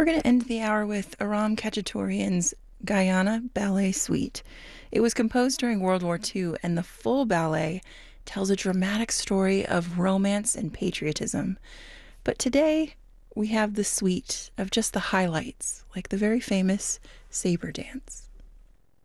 We're going to end the hour with Aram Khachaturian's Guyana Ballet Suite. It was composed during World War II, and the full ballet tells a dramatic story of romance and patriotism. But today, we have the suite of just the highlights, like the very famous saber dance.